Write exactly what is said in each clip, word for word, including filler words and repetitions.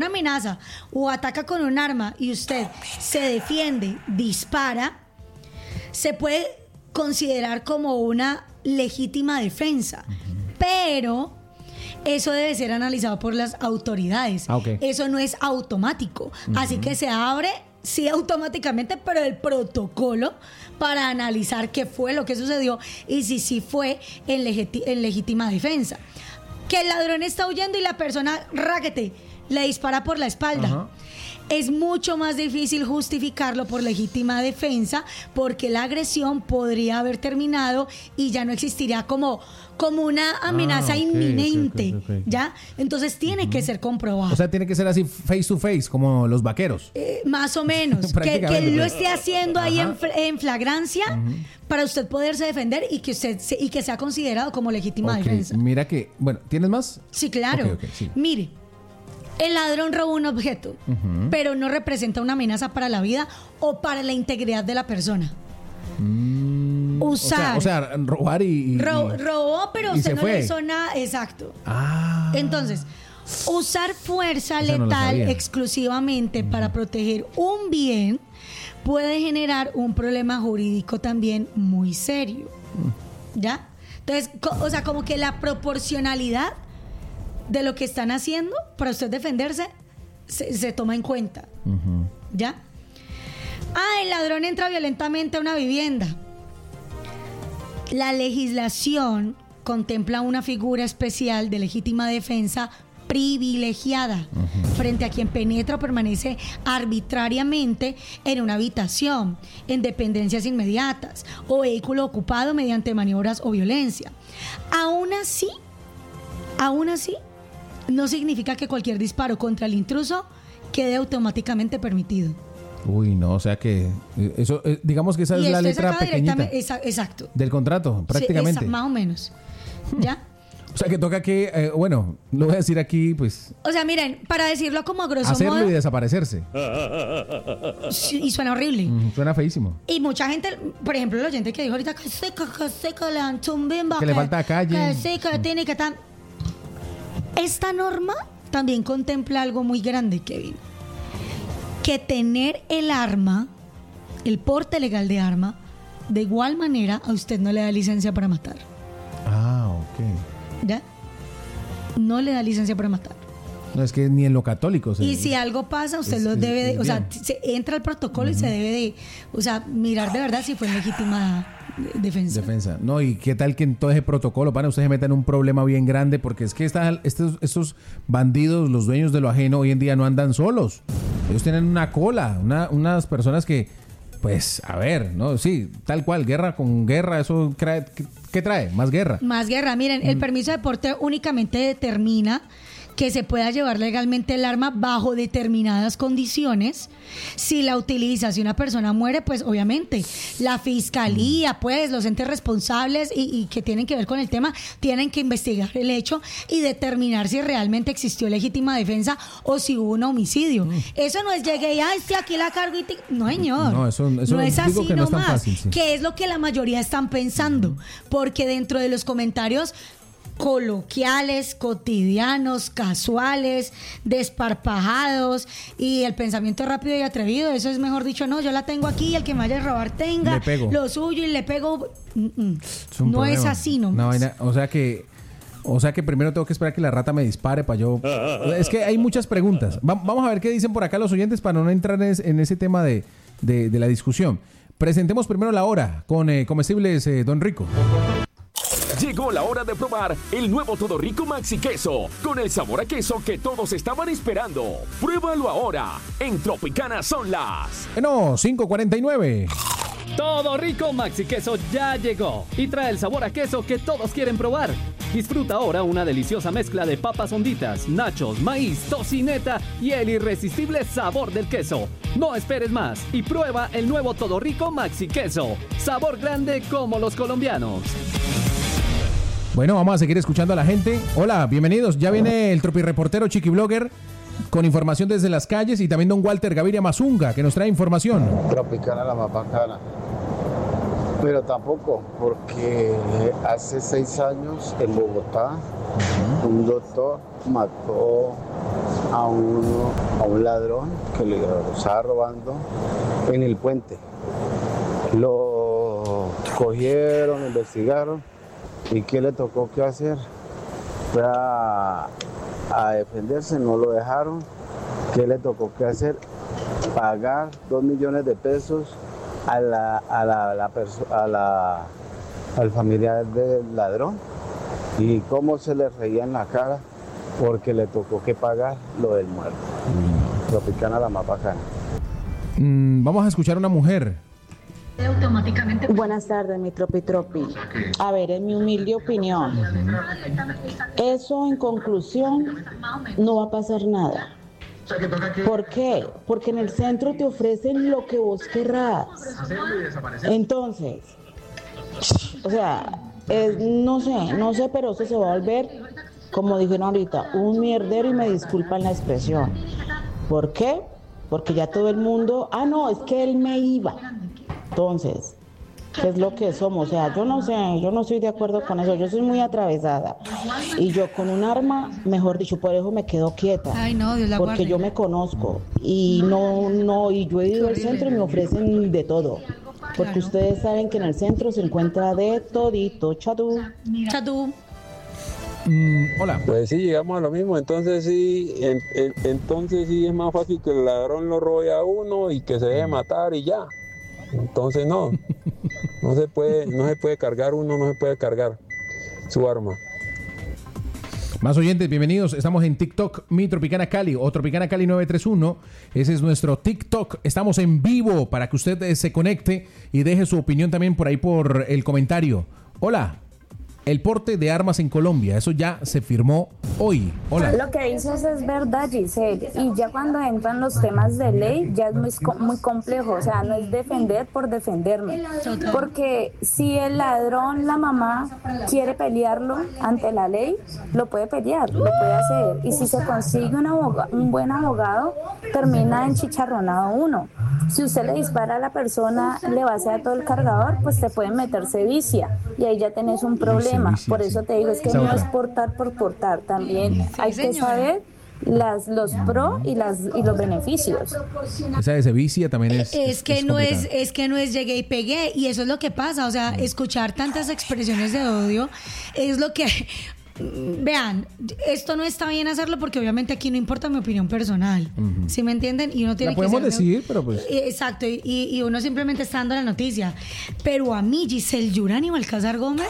una amenaza o ataca con un arma y usted se defiende, dispara, se puede considerar como una legítima defensa, uh-huh. pero eso debe ser analizado por las autoridades. Ah, okay. Eso no es automático, uh-huh. así que se abre sí automáticamente, pero el protocolo para analizar qué fue lo que sucedió y si sí fue en, legiti- en legítima defensa. Que el ladrón está huyendo y la persona, raquete, le dispara por la espalda. Uh-huh. Es mucho más difícil justificarlo por legítima defensa porque la agresión podría haber terminado y ya no existiría como, como una amenaza ah, okay, inminente, okay, okay, okay. ¿ya? Entonces tiene uh-huh. que ser comprobado. O sea, tiene que ser así face to face, como los vaqueros. Eh, más o menos. que, que él lo esté haciendo ahí en, en flagrancia uh-huh. para usted poderse defender y que usted se, y que sea considerado como legítima okay. defensa. Mira que, bueno, ¿tienes más? Sí, claro. Okay, okay, sí. Mire. El ladrón robó un objeto, uh-huh. pero no representa una amenaza para la vida o para la integridad de la persona. Mm, Usar. O sea, o sea robar y... y ro- robó, pero usted no le hizo nada. Exacto. Ah. Entonces, usar fuerza letal no exclusivamente uh-huh. para proteger un bien puede generar un problema jurídico también muy serio. Uh-huh. ¿Ya? Entonces, co- o sea, como que la proporcionalidad de lo que están haciendo para usted defenderse se, se toma en cuenta. Uh-huh. ¿Ya? Ah, el ladrón entra violentamente a una vivienda. La legislación contempla una figura especial de legítima defensa privilegiada uh-huh. frente a quien penetra o permanece arbitrariamente en una habitación, en dependencias inmediatas o vehículo ocupado mediante maniobras o violencia. Aún así, aún así, no significa que cualquier disparo contra el intruso quede automáticamente permitido. Uy, no, o sea que eso, digamos que esa es la letra pequeñita exacto. del contrato, prácticamente. Sí, esa, más o menos. ¿Ya? O sea que toca que, eh, bueno, lo voy a decir aquí, pues... O sea, miren, para decirlo como a grosso hacerlo modo... y desaparecerse. Sí, y suena horrible. Mm, suena feísimo. Y mucha gente, por ejemplo, el oyente que dijo ahorita que seca, que seca, la chumbimba, que le falta calle. Que seca, mm. tiene que estar... Esta norma también contempla algo muy grande, Kevin. Que tener el arma, el porte legal de arma, de igual manera a usted no le da licencia para matar. Ah, ok. ¿Ya? No le da licencia para matar. No, es que ni en lo católico. Se, y si algo pasa, usted es, lo es, debe de... es o sea, se entra al protocolo uh-huh. y se debe de... O sea, mirar de verdad si fue en legítima defensa. Defensa. No, y qué tal que en todo ese protocolo, para usted se meta en un problema bien grande, porque es que esta, estos, estos bandidos, los dueños de lo ajeno, hoy en día no andan solos. Ellos tienen una cola, una, unas personas que, pues, a ver, ¿no? Sí, tal cual, guerra con guerra, eso trae, ¿qué, qué trae? Más guerra. Más guerra. Miren, mm. el permiso de porte únicamente determina que se pueda llevar legalmente el arma bajo determinadas condiciones. Si la utiliza, si una persona muere, pues obviamente la fiscalía, pues los entes responsables y, y que tienen que ver con el tema, tienen que investigar el hecho y determinar si realmente existió legítima defensa o si hubo un homicidio. Mm. Eso no es llegué y ay, sí, aquí la cargo y te... No, señor. No, eso, eso no es así que no nomás. Es tan fácil, sí. Que es lo que la mayoría están pensando. Porque dentro de los comentarios coloquiales, cotidianos, casuales, desparpajados y el pensamiento rápido y atrevido, eso es mejor dicho, no, yo la tengo aquí, el que me vaya a robar tenga lo suyo y le pego. Mm-mm. Es no problema. Es así nomás. Vaina, o sea que o sea que primero tengo que esperar que la rata me dispare para yo... Es que hay muchas preguntas. Va, vamos a ver qué dicen por acá los oyentes para no entrar en, en ese tema de, de, de la discusión. Presentemos primero la hora con eh, comestibles eh, Don Rico. Llegó la hora de probar el nuevo Todo Rico Maxi Queso, con el sabor a queso que todos estaban esperando. Pruébalo ahora. En Tropicana son las... No, cinco cuarenta y nueve. Todo Rico Maxi Queso ya llegó y trae el sabor a queso que todos quieren probar. Disfruta ahora una deliciosa mezcla de papas honditas, nachos, maíz, tocineta y el irresistible sabor del queso. No esperes más y prueba el nuevo Todo Rico Maxi Queso. Sabor grande como los colombianos. Bueno, vamos a seguir escuchando a la gente. Hola, bienvenidos. Ya viene el tropireportero Chiqui Blogger con información desde las calles y también don Walter Gaviria Mazunga que nos trae información. Tropicana la más bacana. Pero tampoco, porque hace seis años en Bogotá uh-huh. un doctor mató a, uno, a un ladrón que le estaba robando en el puente. Lo cogieron, investigaron y ¿qué le tocó que hacer? Fue a, a defenderse, no lo dejaron. ¿Qué le tocó que hacer? Pagar dos millones de pesos a la, a la, a la, perso- a la al familiar del ladrón. Y cómo se le reía en la cara porque le tocó que pagar lo del muerto. Tropicana la más bacana. Mm, vamos a escuchar a una mujer. Buenas tardes, mi tropi tropi. A ver, en mi humilde opinión, eso en conclusión no va a pasar nada. ¿Por qué? Porque en el centro te ofrecen lo que vos querrás. Entonces, o sea, es, no sé, no sé, pero eso se va a volver, como dijeron ahorita, un mierdero y me disculpan la expresión. ¿Por qué? Porque ya todo el mundo, ah, no, es que él me iba. Entonces, ¿qué es lo que somos? O sea, yo no sé, yo no estoy de acuerdo con eso, yo soy muy atravesada. Y yo con un arma, mejor dicho, por eso me quedo quieta. Ay, no, Dios la porque guarde. yo me conozco y no, no, y yo he ido al centro y me ofrecen de todo. Porque Claro. ustedes saben que en el centro se encuentra de todito, chadú. Chadú. Mm, hola. Pues sí, llegamos a lo mismo. Entonces sí, en- en- entonces sí es más fácil que el ladrón lo robe a uno y que se deje matar y ya. Entonces no, no se puede, no se puede cargar uno, no se puede cargar su arma. Más oyentes, bienvenidos. Estamos en TikTok, Mi Tropicana Cali o Tropicana Cali nueve tres uno. Ese es nuestro TikTok. Estamos en vivo para que usted eh, se conecte y deje su opinión también por ahí por el comentario. Hola. El porte de armas en Colombia, eso ya se firmó hoy. Hola. Lo que dices es verdad, Giselle, y ya cuando entran los temas de ley ya es muy, co- muy complejo, o sea, no es defender por defenderme, porque si el ladrón, la mamá, quiere pelearlo ante la ley, lo puede pelear, lo puede hacer, y si se consigue un, aboga- un buen abogado, termina enchicharronado uno. Si usted le dispara a la persona, le vacía todo el cargador, pues te pueden meter sevicia, y ahí ya tenés un problema. Sevicia, Por sí. eso te digo, es que Esa no otra. es portar por portar, también Sí, hay que señora. saber las, los pro y, las, y los beneficios. Esa de Sevicia también es. Es que no es, complicada. es que no es llegué y pegué, y eso es lo que pasa, o sea, escuchar tantas expresiones de odio es lo que vean, esto no está bien hacerlo porque obviamente aquí no importa mi opinión personal, ¿sí me entienden? Y uno tiene La podemos que ser- decir, pero pues. Eh, Exacto, y, y uno simplemente está dando la noticia. Pero a mí, Giselle Yurani y Balcázar Gómez,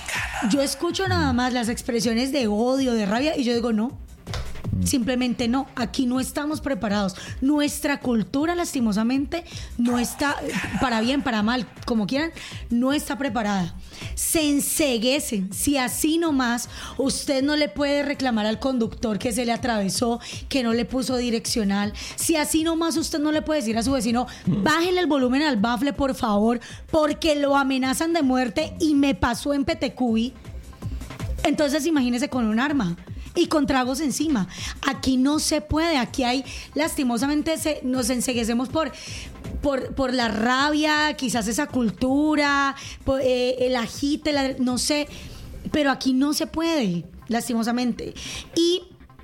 yo escucho nada más las expresiones de odio, de rabia, y yo digo, no. Simplemente no, aquí no estamos preparados. Nuestra cultura, lastimosamente, no está, para bien, para mal, como quieran, no está preparada. Se enceguecen. Si así nomás usted no le puede reclamar al conductor que se le atravesó, que no le puso direccional, si así nomás usted no le puede decir a su vecino, bájele el volumen al bafle, por favor, porque lo amenazan de muerte y me pasó en Petecuy. Entonces imagínese con un arma y con tragos encima. Aquí no se puede, aquí hay, lastimosamente se, nos enceguecemos por, por, por la rabia, quizás esa cultura, por, eh, el agite, la- no sé, pero aquí no se puede, lastimosamente. Y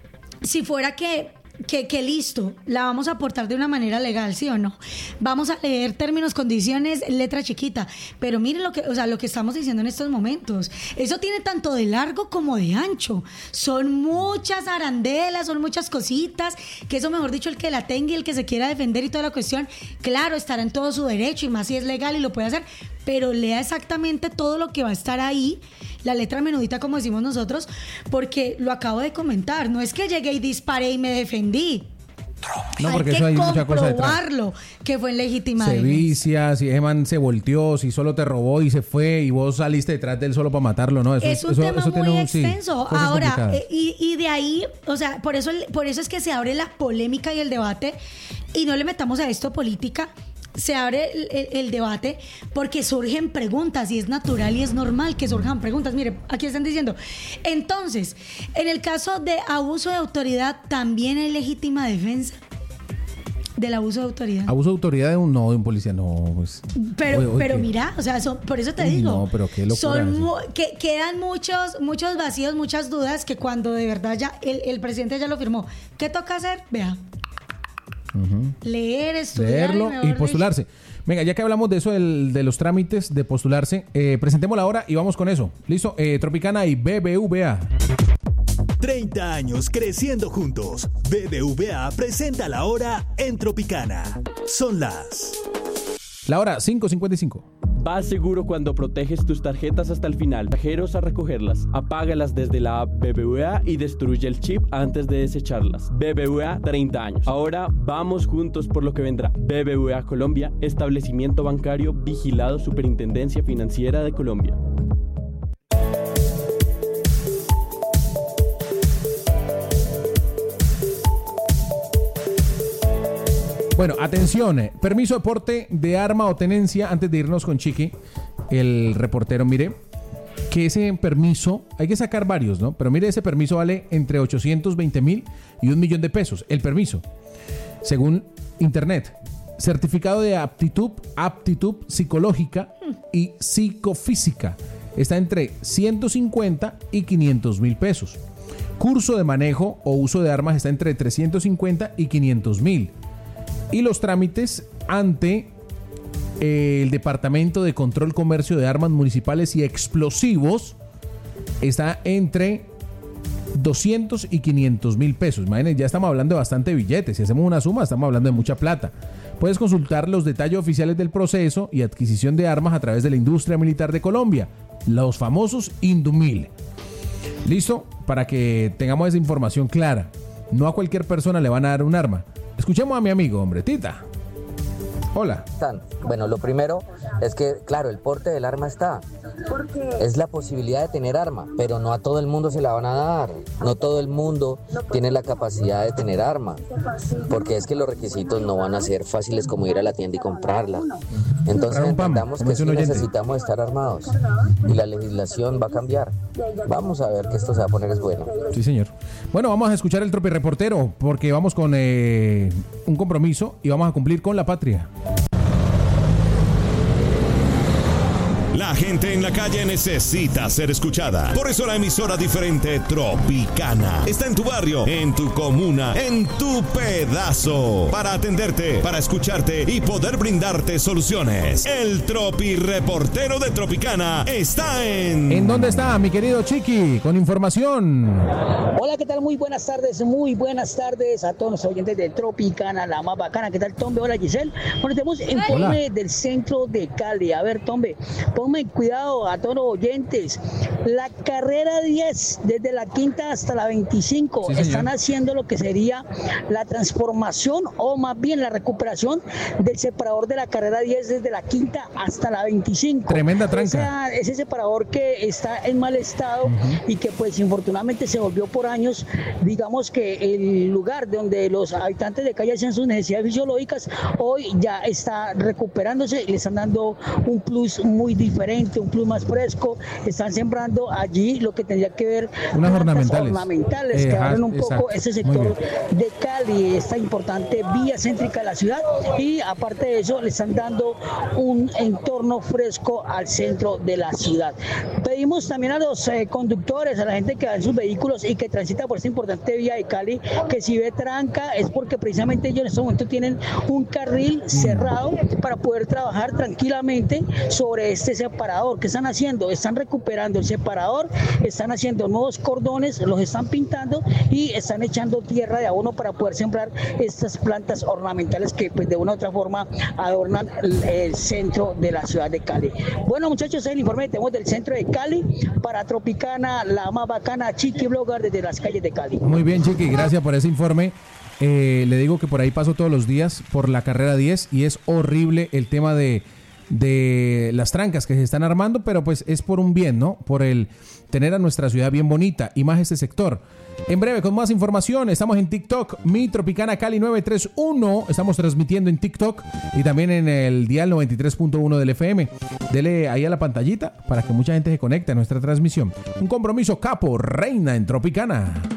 si fuera que, que, que listo, la vamos a aportar de una manera legal, ¿sí o no? Vamos a leer términos, condiciones, letra chiquita. Pero miren lo que, o sea, lo que estamos diciendo en estos momentos. Eso tiene tanto de largo como de ancho. Son muchas arandelas, son muchas cositas, que eso, mejor dicho, el que la tenga y el que se quiera defender y toda la cuestión, claro, estará en todo su derecho, y más si es legal y lo puede hacer, pero lea exactamente todo lo que va a estar ahí, la letra menudita, como decimos nosotros, porque lo acabo de comentar. No es que llegué y disparé y me defendí. No, porque hay eso que hay mucha cosa detrás. comprobarlo que fue en legítima defensa. Sevicia, si ese man se volteó, si solo te robó y se fue y vos saliste detrás de él solo para matarlo, ¿no? Eso, Es un eso- tema eso muy tiene un- sí, extenso. cosas Ahora, complicadas. eh, y, y de ahí, o sea, por eso, por eso es que se abre la polémica y el debate, y no le metamos a esto política. Se abre el, el- el debate porque surgen preguntas, y es natural y es normal que surjan preguntas. Mire, aquí están diciendo, entonces, en el caso de abuso de autoridad, ¿también hay legítima defensa? Del abuso de autoridad. Abuso de autoridad de un no, de un policía, no. Pues, pero oye, oye, pero ¿qué? mira, o sea, son, por eso te Uy, digo. no, pero qué locura son eso. mu- que quedan muchos muchos vacíos, muchas dudas que cuando de verdad ya el, el presidente ya lo firmó. ¿Qué toca hacer? Vea. Uh-huh. Leer, estudiar. Leerlo mejor y dicho. postularse. Venga, ya que hablamos de eso, del- de los trámites de postularse, eh, presentemos la hora y vamos con eso. ¿Listo? Eh, Tropicana y B B V A. treinta años creciendo juntos. B B V A presenta la hora en Tropicana. Son las... La hora cinco cincuenta y cinco. Vas seguro cuando proteges tus tarjetas hasta el final. Viajeros a recogerlas. Apágalas desde la app B B V A y destruye el chip antes de desecharlas. B B V A, treinta años. Ahora vamos juntos por lo que vendrá. B B V A Colombia, establecimiento bancario vigilado Superintendencia Financiera de Colombia. Bueno, atención, eh, permiso de porte de arma o tenencia, antes de irnos con Chiqui, el reportero, mire, que ese permiso, hay que sacar varios, ¿no? Pero mire, ese permiso vale entre ochocientos veinte mil y un millón de pesos, el permiso, según Internet. Certificado de aptitud, aptitud psicológica y psicofísica, está entre ciento cincuenta y quinientos mil pesos. Curso de manejo o uso de armas está entre trescientos cincuenta y quinientos mil. Y los trámites ante eh, el Departamento de Control Comercio de Armas Municipales y Explosivos está entre doscientos y quinientos mil pesos. Imagínense, ya estamos hablando de bastante billetes. Si hacemos una suma, estamos hablando de mucha plata. Puedes consultar los detalles oficiales del proceso y adquisición de armas a través de la Industria Militar de Colombia, los famosos Indumil. ¿Listo? Para que tengamos esa información clara. No a cualquier persona le van a dar un arma. Escuchemos a mi amigo, hombre, Tita. Hola. Bueno, lo primero es que, claro, el porte del arma está. Es la posibilidad de tener arma, pero no a todo el mundo se la van a dar. No todo el mundo tiene la capacidad de tener arma, porque es que los requisitos no van a ser fáciles como ir a la tienda y comprarla. Entonces entendamos que sí necesitamos estar armados y la legislación va a cambiar. Vamos a ver que esto se va a poner es bueno. Sí, señor. Bueno, vamos a escuchar el Tropi Reportero porque vamos con eh, un compromiso y vamos a cumplir con la patria. La gente en la calle necesita ser escuchada. Por eso la emisora diferente Tropicana está en tu barrio, en tu comuna, en tu pedazo. Para atenderte, para escucharte y poder brindarte soluciones. El Tropi Reportero de Tropicana está en... ¿En dónde está mi querido Chiqui? Con información. Hola, ¿qué tal? Muy buenas tardes, muy buenas tardes a todos los oyentes de Tropicana, la más bacana. ¿Qué tal, Tombe? Hola, Giselle. Bueno, tenemos informe del centro de Cali. A ver, Tombe, ponme cuidado a todos los oyentes. La carrera diez, desde la quinta hasta la veinticinco, sí, están haciendo lo que sería la transformación o más bien la recuperación del separador de la carrera diez desde la quinta hasta la veinticinco. Tremenda tranca. Esa, ese separador que está en mal estado uh-huh. y que pues infortunadamente se volvió por años, digamos que el lugar donde los habitantes de Cali hacían sus necesidades fisiológicas, hoy ya está recuperándose y le están dando un plus muy diferente, un plus más fresco. Están sembrando allí lo que tendría que ver unas ornamentales, ornamentales eh, que abren un exacto. poco ese sector de Cali, esta importante vía céntrica de la ciudad, y aparte de eso le están dando un entorno fresco al centro de la ciudad. Pedimos también a los eh, conductores, a la gente que va en sus vehículos y que transita por esta importante vía de Cali, que si ve tranca es porque precisamente ellos en este momento tienen un carril cerrado para poder trabajar tranquilamente sobre este separador. ¿Qué están haciendo? Están recuperando el separador, están haciendo nuevos cordones, los están pintando y están echando tierra de abono para poder sembrar estas plantas ornamentales que pues de una u otra forma adornan el, el centro de la ciudad de Cali. Bueno, muchachos, ese es el informe que tenemos del centro de Cali para Tropicana, la más bacana, Chiqui Blogger desde las calles de Cali. Muy bien, Chiqui, gracias por ese informe. Eh, le digo que por ahí paso todos los días por la carrera diez y es horrible el tema de de las trancas que se están armando, pero pues es por un bien, ¿no? Por el tener a nuestra ciudad bien bonita y más este sector. En breve, con más información, estamos en TikTok, Mi Tropicana Cali nueve tres uno, estamos transmitiendo en TikTok y también en el dial noventa y tres punto uno del F M. Dele ahí a la pantallita para que mucha gente se conecte a nuestra transmisión. Un compromiso capo, reina en Tropicana.